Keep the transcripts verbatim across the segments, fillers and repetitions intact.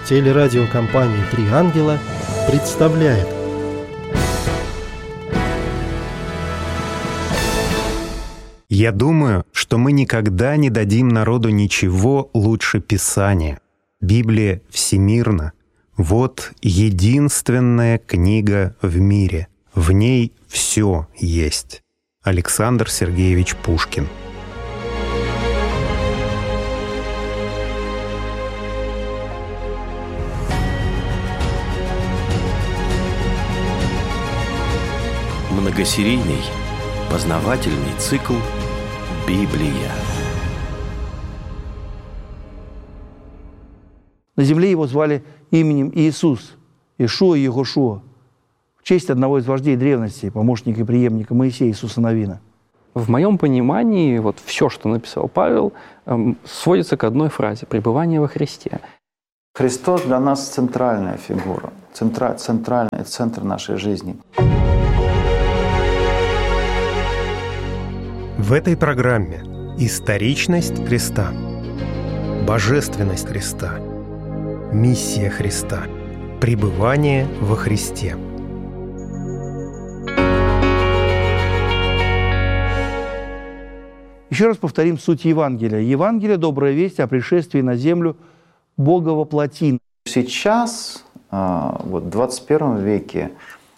Телерадиокомпания «Три ангела» представляет. Я думаю, что мы никогда не дадим народу ничего лучше Писания. Библия всемирна. Вот единственная книга в мире. В ней все есть. Александр Сергеевич Пушкин. Многосерийный познавательный цикл «Библия». На земле его звали именем Иисус, Иешуа Йехошуа, в честь одного из вождей древности, помощника и преемника Моисея, Иисуса Навина. В моем понимании, вот все, что написал Павел, эм, сводится к одной фразе – пребывание во Христе. Христос для нас центральная фигура, центра, центральный центр нашей жизни. В этой программе историчность Христа, божественность Христа, миссия Христа, пребывание во Христе. Еще раз повторим суть Евангелия. Евангелие – добрая весть о пришествии на землю Бога во плоти. Сейчас, вот в двадцать первом веке,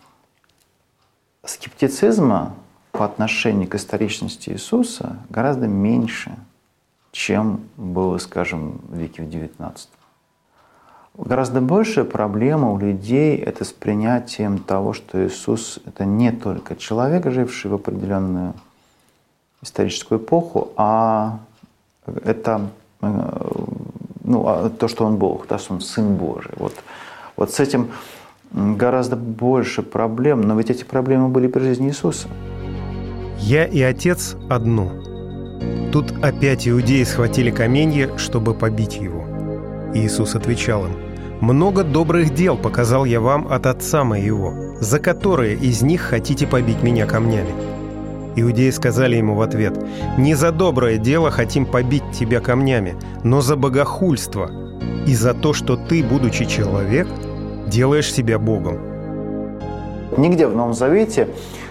скептицизма по отношению к историчности Иисуса гораздо меньше, чем было, скажем, в веке в девятнадцатом. Гораздо большая проблема у людей – это с принятием того, что Иисус – это не только человек, живший в определенную историческую эпоху, а это ну, то, что Он Бог, да, что Он Сын Божий. Вот, вот с этим гораздо больше проблем, но ведь эти проблемы были при жизни Иисуса. «Я и Отец одно». Тут опять иудеи схватили каменья, чтобы побить его. Иисус отвечал им: «Много добрых дел показал я вам от Отца моего, за которые из них хотите побить меня камнями?» Иудеи сказали ему в ответ: «Не за доброе дело хотим побить тебя камнями, но за богохульство и за то, что ты, будучи человек, делаешь себя Богом». Нигде в Новом Завете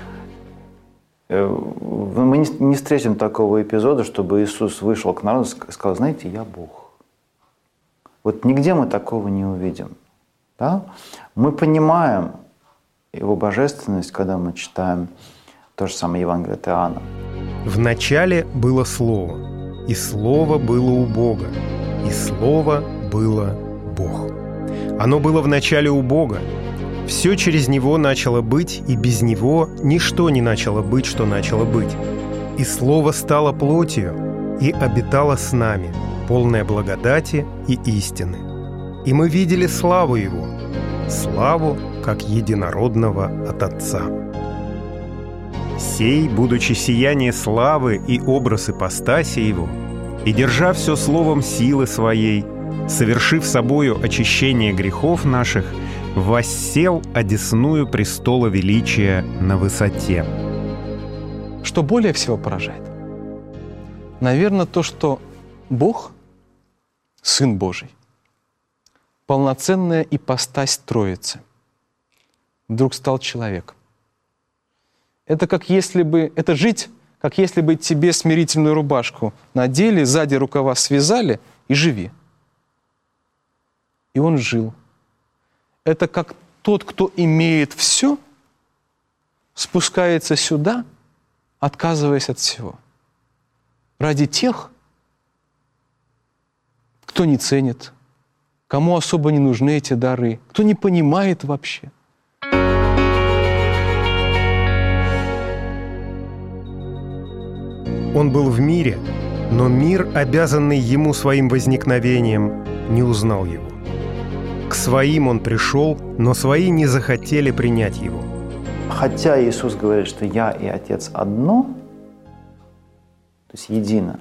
мы не встретим такого эпизода, чтобы Иисус вышел к народу и сказал: «Знаете, я Бог». Вот нигде мы такого не увидим. Да? Мы понимаем Его божественность, когда мы читаем то же самое Евангелие от Иоанна. «В начале было Слово, и Слово было у Бога, и Слово было Бог. Оно было в начале у Бога. Все через Него начало быть, и без Него ничто не начало быть, что начало быть. И Слово стало плотью и обитало с нами, полное благодати и истины. И мы видели славу Его, славу, как единородного от Отца. Сей, будучи сияние славы и образ ипостаси Его, и держа все словом силы Своей, совершив собою очищение грехов наших, воссел одесную престола величия на высоте». Что более всего поражает? Наверное, то, что Бог, Сын Божий, полноценная ипостась Троицы, вдруг стал человеком. Это как если бы, это жить, как если бы тебе смирительную рубашку надели, сзади рукава связали и живи. И Он жил. Это как тот, кто имеет все, спускается сюда, отказываясь от всего. Ради тех, кто не ценит, кому особо не нужны эти дары, кто не понимает вообще. Он был в мире, но мир, обязанный Ему своим возникновением, не узнал Его. К своим Он пришел, но свои не захотели принять Его. Хотя Иисус говорит, что «Я и Отец одно», то есть едино,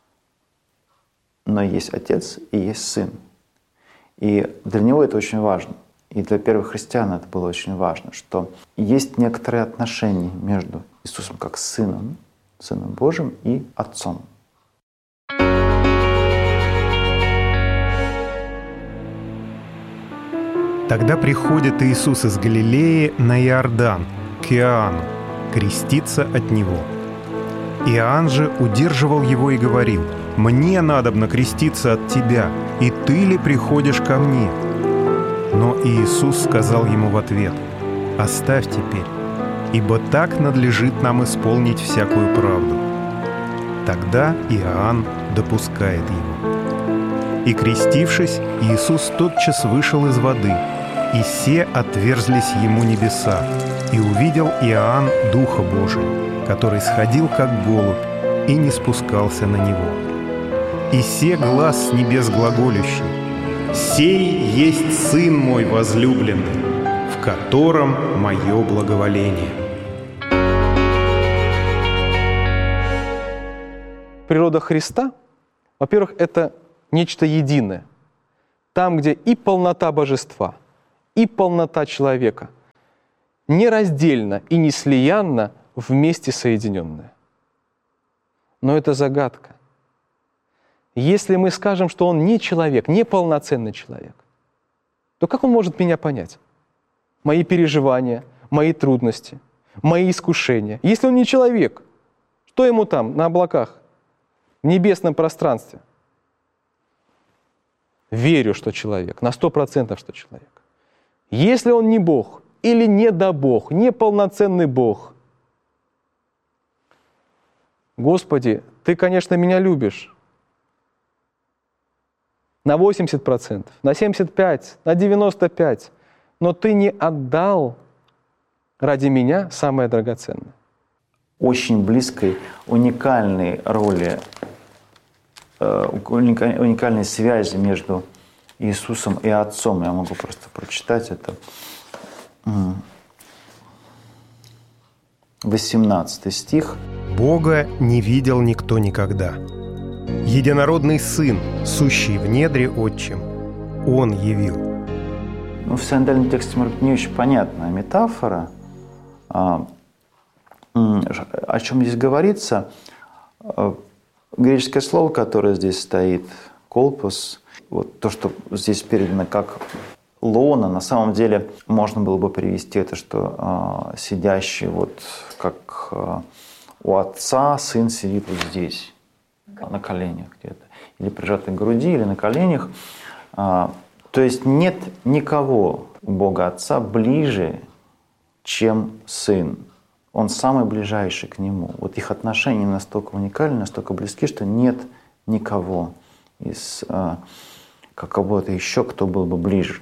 но есть Отец и есть Сын. И для Него это очень важно. И для первых христиан это было очень важно, что есть некоторые отношения между Иисусом как Сыном, Сыном Божьим и Отцом. Тогда приходит Иисус из Галилеи на Иордан, к Иоанну, креститься от него. Иоанн же удерживал его и говорил: «Мне надобно креститься от тебя, и ты ли приходишь ко мне?» Но Иисус сказал ему в ответ: «Оставь теперь, ибо так надлежит нам исполнить всякую правду». Тогда Иоанн допускает его. И, крестившись, Иисус тотчас вышел из воды, и се отверзлись ему небеса, и увидел Иоанн Духа Божия, который сходил как голубь и не спускался на него. И се глас с небес глаголющий: «Сей есть Сын мой возлюбленный, в котором мое благоволение». Природа Христа, во-первых, это нечто единое. Там, где и полнота божества, и полнота человека нераздельно и неслиянно вместе соединенные. Но это загадка. Если мы скажем, что он не человек, не полноценный человек, то как он может меня понять? Мои переживания, мои трудности, мои искушения. Если он не человек, что ему там, на облаках, в небесном пространстве? Верю, что человек, на сто процентов, что человек. Если он не Бог или не да Бог, не полноценный Бог, Господи, Ты, конечно, меня любишь на восемьдесят процентов, на семьдесят пять процентов, на девяносто пять процентов, но Ты не отдал ради меня самое драгоценное. Очень близкой, уникальной роли, уникальной связи между Иисусом и Отцом. Я могу просто прочитать это. восемнадцатый стих. «Бога не видел никто никогда. Единородный Сын, сущий в недре Отчим, Он явил». Ну, в синодальном тексте, может быть, не очень понятная метафора. О чем здесь говорится? Греческое слово, которое здесь стоит, колпос, вот то, что здесь передано как лона, на самом деле можно было бы перевести это, что э, сидящий вот как э, у отца сын сидит вот здесь, на коленях где-то, или прижатый к груди, или на коленях. Э, то есть нет никого у Бога Отца ближе, чем сын. Он самый ближайший к Нему. Вот их отношения настолько уникальны, настолько близки, что нет никого из э, кого-то еще, кто был бы ближе.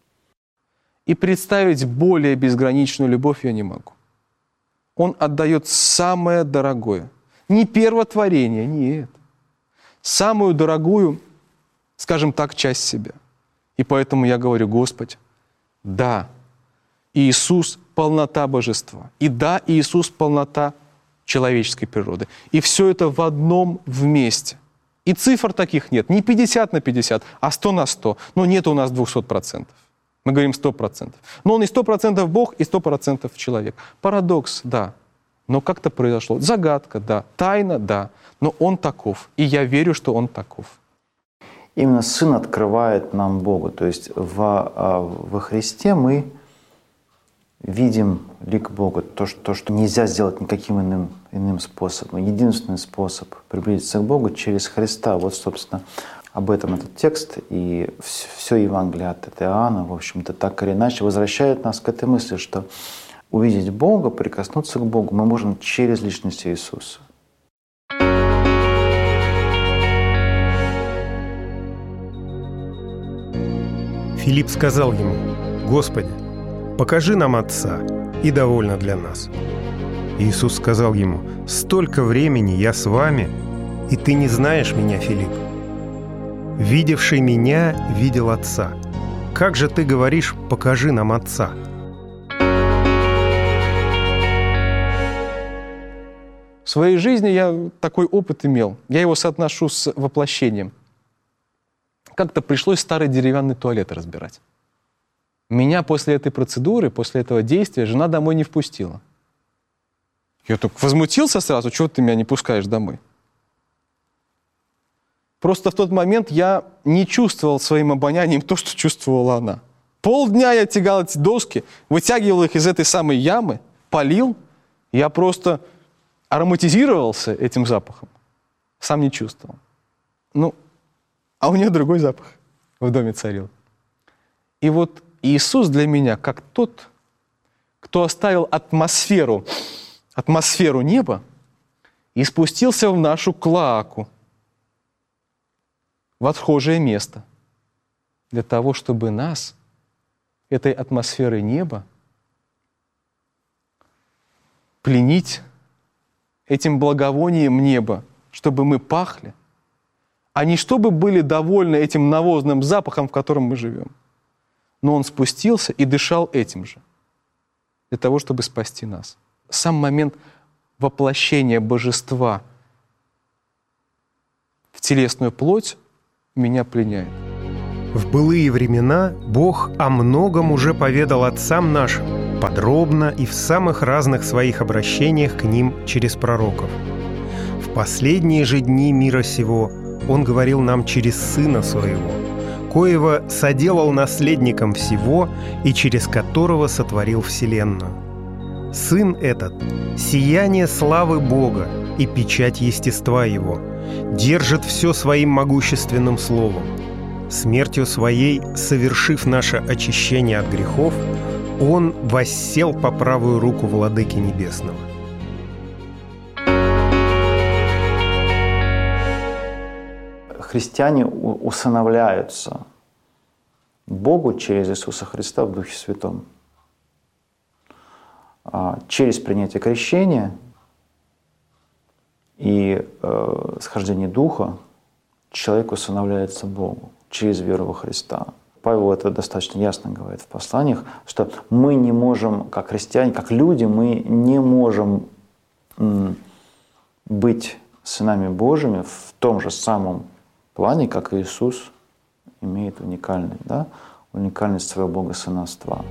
И представить более безграничную любовь я не могу. Он отдает самое дорогое. Не первотворение, нет. Самую дорогую, скажем так, часть себя. И поэтому я говорю: Господи, да, Иисус – полнота божества. И да, Иисус – полнота человеческой природы. И все это в одном вместе. И цифр таких нет. Не пятьдесят на пятьдесят, а сто на сто. Но нет у нас двухсот процентов. Мы говорим сто процентов. Но он и сто процентов Бог, и сто процентов человек. Парадокс, да. Но как-то произошло. Загадка, да. Тайна, да. Но он таков. И я верю, что он таков. Именно Сын открывает нам Бога. То есть во, во Христе мы видим лик Бога. То что, то, что нельзя сделать никаким иным, иным способом. Единственный способ приблизиться к Богу через Христа. Вот, собственно, об этом этот текст. И все Евангелие от Иоанна, в общем-то, так или иначе возвращает нас к этой мысли, что увидеть Бога, прикоснуться к Богу мы можем через личность Иисуса. Филипп сказал ему: «Господи, покажи нам Отца, и довольно для нас». Иисус сказал ему: «Столько времени я с вами, и ты не знаешь меня, Филипп. Видевший меня видел Отца. Как же ты говоришь: покажи нам Отца?» В своей жизни я такой опыт имел. Я его соотношу с воплощением. Как-то пришлось старый деревянный туалет разбирать. Меня после этой процедуры, после этого действия жена домой не впустила. Я так возмутился сразу: чего ты меня не пускаешь домой? Просто в тот момент я не чувствовал своим обонянием то, что чувствовала она. Полдня я тягал эти доски, вытягивал их из этой самой ямы, полил. Я просто ароматизировался этим запахом. Сам не чувствовал. Ну, а у нее другой запах в доме царил. И вот Иисус для меня как тот, кто оставил атмосферу, атмосферу неба и спустился в нашу клоаку, в отхожее место, для того, чтобы нас, этой атмосферой неба, пленить этим благовонием неба, чтобы мы пахли, а не чтобы были довольны этим навозным запахом, в котором мы живем. Но Он спустился и дышал этим же, для того, чтобы спасти нас. Сам момент воплощения божества в телесную плоть меня пленяет. В былые времена Бог о многом уже поведал отцам нашим, подробно и в самых разных своих обращениях к ним через пророков. В последние же дни мира сего Он говорил нам через Сына Своего, коего соделал наследником всего и через которого сотворил вселенную. Сын этот – сияние славы Бога и печать естества Его, держит все своим могущественным словом. Смертью Своей, совершив наше очищение от грехов, Он воссел по правую руку Владыки Небесного. Христиане усыновляются Богу через Иисуса Христа в Духе Святом. Через принятие крещения и э, схождение Духа человек усыновляется Богу через веру во Христа. Павел это достаточно ясно говорит в посланиях, что мы не можем, как христиане, как люди, мы не можем м, быть сынами Божьими в том же самом плане, как Иисус имеет уникальность, да, уникальность своего богосыновства.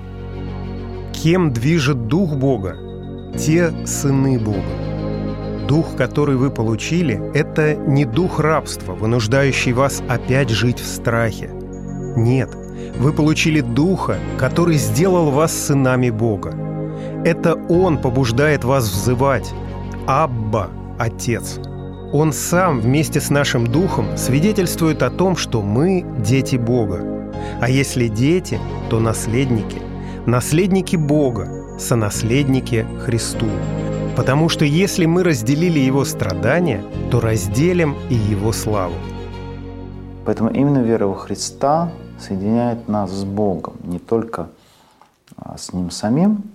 Кем движет Дух Бога? Те сыны Бога. Дух, который вы получили, это не дух рабства, вынуждающий вас опять жить в страхе. Нет, вы получили Духа, который сделал вас сынами Бога. Это Он побуждает вас взывать «Абба, Отец». Он сам вместе с нашим Духом свидетельствует о том, что мы – дети Бога. А если дети, то наследники. Наследники Бога, сонаследники Христу. Потому что если мы разделили Его страдания, то разделим и Его славу. Поэтому именно вера во Христа соединяет нас с Богом, не только с Ним самим,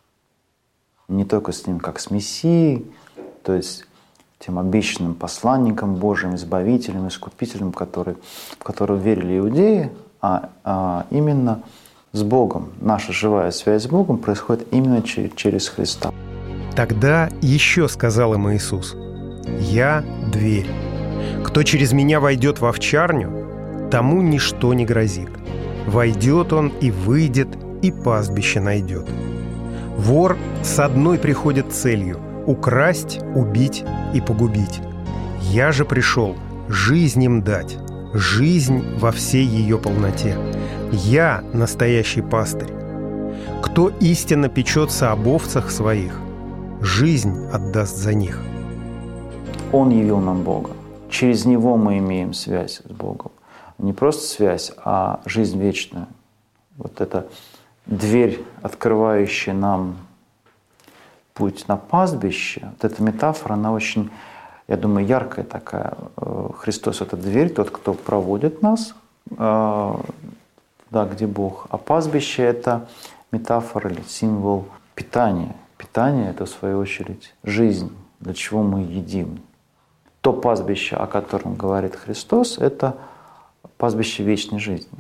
не только с Ним как с Мессией, то есть тем обещанным посланником Божьим, избавителем, искупителем, который, в которого верили иудеи, а, а именно с Богом. Наша живая связь с Богом происходит именно через Христа. Тогда еще сказал им Иисус: «Я – дверь. Кто через Меня войдет в овчарню, тому ничто не грозит. Войдет он и выйдет, и пастбище найдет. Вор с одной приходит целью – украсть, убить и погубить. Я же пришел жизнь им дать, жизнь во всей ее полноте. Я – настоящий пастырь. Кто истинно печется об овцах своих, жизнь отдаст за них». Он явил нам Бога. Через Него мы имеем связь с Богом. Не просто связь, а жизнь вечную. Вот эта дверь, открывающая нам путь на пастбище, вот эта метафора, она очень, я думаю, яркая такая. Христос – это дверь, тот, кто проводит нас туда, где Бог. А пастбище – это метафора или символ питания. Питание – это, в свою очередь, жизнь, для чего мы едим. То пастбище, о котором говорит Христос, это пастбище вечной жизни.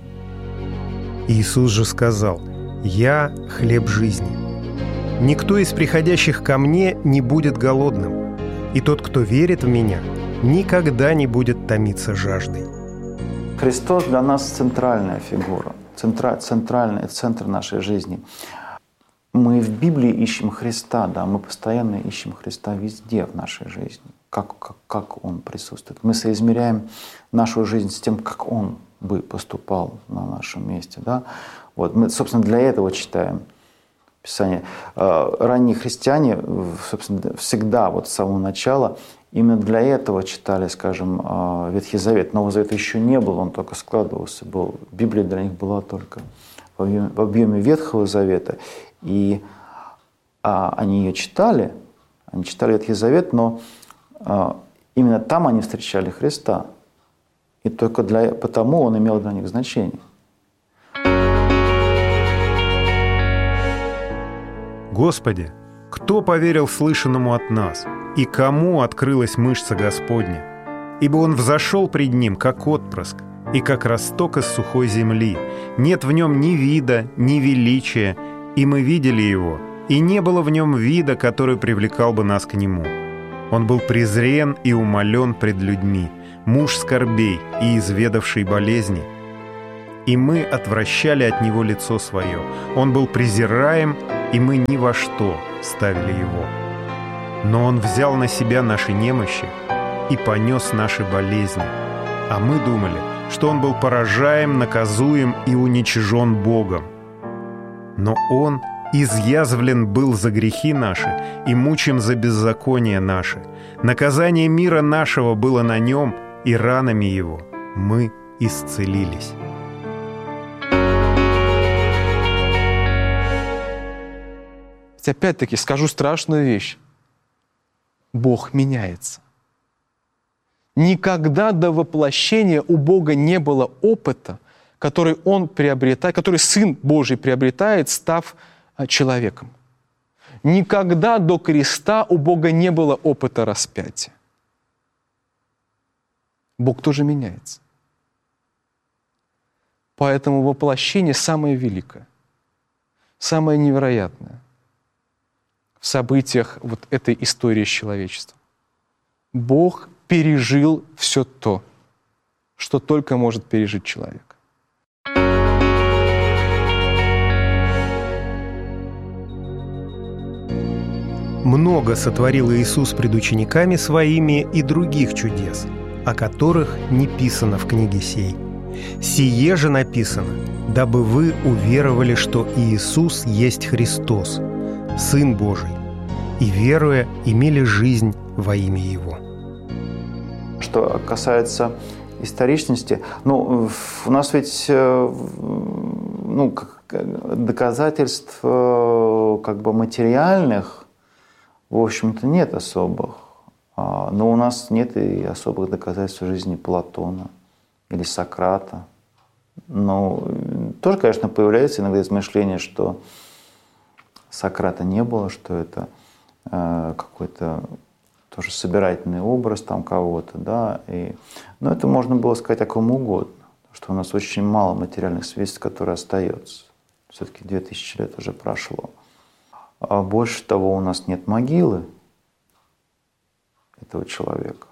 Иисус же сказал: «Я – хлеб жизни. Никто из приходящих ко Мне не будет голодным, и тот, кто верит в Меня, никогда не будет томиться жаждой». Христос для нас центральная фигура, центра, центральный центр нашей жизни. Мы в Библии ищем Христа, да, мы постоянно ищем Христа везде в нашей жизни, как, как, как Он присутствует. Мы соизмеряем нашу жизнь с тем, как Он бы поступал на нашем месте. Да? Вот мы, собственно, для этого читаем Писание. Ранние христиане, собственно, всегда вот с самого начала именно для этого читали, скажем, Ветхий Завет. Нового Завета еще не было, он только складывался. Был. Библия для них была только в объеме, в объеме Ветхого Завета. И а, они ее читали, они читали Ветхий Завет, но а, именно там они встречали Христа. И только для, потому он имел для них значение. Господи, кто поверил слышанному от нас, и кому открылась мышца Господня? Ибо Он взошел пред Ним, как отпрыск, и как росток из сухой земли. Нет в Нем ни вида, ни величия, и мы видели Его, и не было в Нем вида, который привлекал бы нас к Нему. Он был презрен и умолен пред людьми, муж скорбей и изведавший болезни. И мы отвращали от Него лицо Свое. Он был презираем, и мы ни во что ставили Его. Но Он взял на себя наши немощи и понес наши болезни. А мы думали, что Он был поражаем, наказуем и уничижен Богом. Но Он изъязвлен был за грехи наши и мучим за беззаконие наши. Наказание мира нашего было на Нем, и ранами Его мы исцелились. Опять-таки скажу страшную вещь. Бог меняется. Никогда до воплощения у Бога не было опыта, который Он приобретает, который Сын Божий приобретает, став человеком. Никогда до креста у Бога не было опыта распятия. Бог тоже меняется. Поэтому воплощение самое великое, самое невероятное в событиях вот этой истории с человечеством. Бог пережил все то, что только может пережить человек. Много сотворил Иисус пред учениками Своими и других чудес, о которых не писано в книге сей. Сие же написано, дабы вы уверовали, что Иисус есть Христос, Сын Божий, и, веруя, имели жизнь во имя Его. Что касается историчности, ну, у нас ведь ну, доказательств как бы материальных, в общем-то, нет особых. Но у нас нет и особых доказательств жизни Платона или Сократа. Но тоже, конечно, появляется иногда измышление, что Сократа не было, что это э, какой-то тоже собирательный образ там кого-то, да. И, но это можно было сказать о ком угодно, что у нас очень мало материальных свидетельств, которые остаются. Все-таки две тысячи лет уже прошло. А больше того, у нас нет могилы этого человека.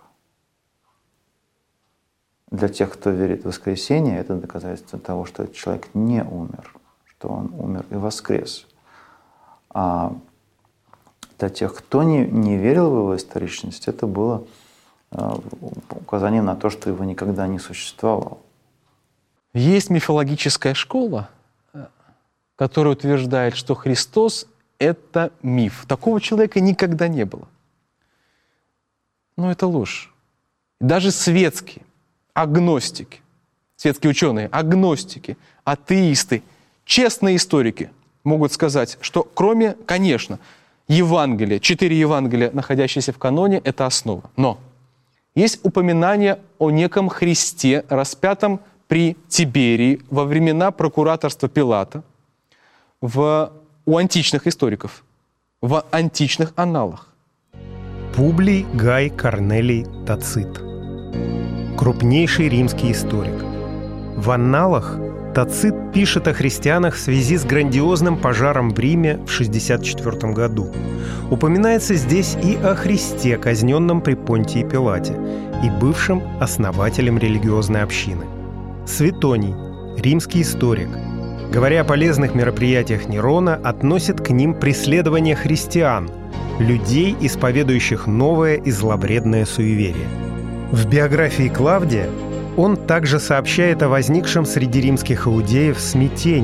Для тех, кто верит в воскресение, это доказательство того, что этот человек не умер, что он умер и воскрес. А для тех, кто не, не верил в его историчность, это было указание на то, что его никогда не существовало. Есть мифологическая школа, которая утверждает, что Христос — это миф. Такого человека никогда не было. Но это ложь. Даже светские, агностики, светские ученые, агностики, атеисты, честные историки могут сказать, что кроме, конечно, Евангелия, четыре Евангелия, находящиеся в каноне, это основа. Но есть упоминание о неком Христе, распятом при Тиберии во времена прокураторства Пилата в, у античных историков, в античных анналах. Публий Гай Корнелий Тацит. Крупнейший римский историк. В анналах Тацит пишет о христианах в связи с грандиозным пожаром в Риме в шестьдесят четвёртом году. Упоминается здесь и о Христе, казненном при Понтии Пилате, и бывшем основателем религиозной общины. Светоний, римский историк, говоря о полезных мероприятиях Нерона, относит к ним преследование христиан, людей, исповедующих новое и зловредное суеверие. В биографии Клавдия он также сообщает о возникшем среди римских иудеев смятении,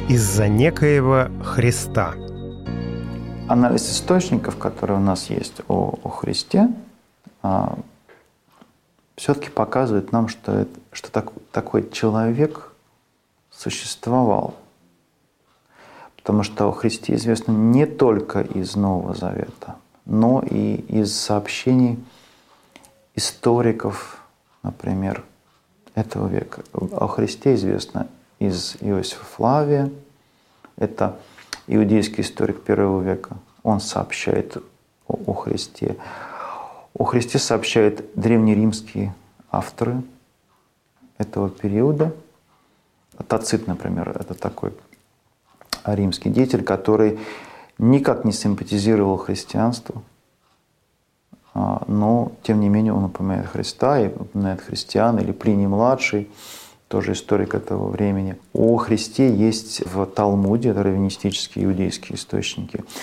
из-за некоего Христа. Анализ источников, которые у нас есть о, о Христе, а, все-таки показывает нам, что, это, что так, такой человек существовал. Потому что о Христе известно не только из Нового Завета, но и из сообщений историков, например, этого века. О Христе известно из Иосифа Флавия, это иудейский историк первого века. Он сообщает о, о Христе. О Христе сообщают древнеримские авторы этого периода. Тацит, например, это такой римский деятель, который никак не симпатизировал христианству, но, тем не менее, он упоминает Христа и упоминает христиан, или Плиний-младший, тоже историк этого времени. О Христе есть в Талмуде, это раввинистические иудейские источники.